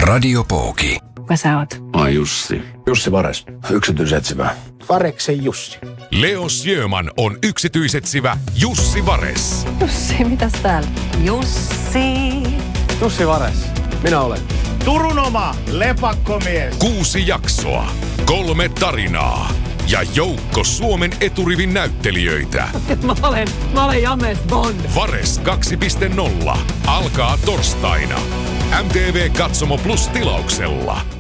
Radio Pooki. Kuka sä oot? Ai Jussi. Jussi Vares, yksityisetsivä. Vareksen Jussi. Leo Sjöman on yksityisetsivä Jussi Vares. Jussi, mitäs täällä? Jussi. Jussi Vares, minä olen. Turun oma lepakkomies. 6 jaksoa, 3 tarinaa ja joukko Suomen eturivin näyttelijöitä. Mä olen James Bond. Vares 2.0 alkaa torstaina. MTV Katsomo Plus -tilauksella.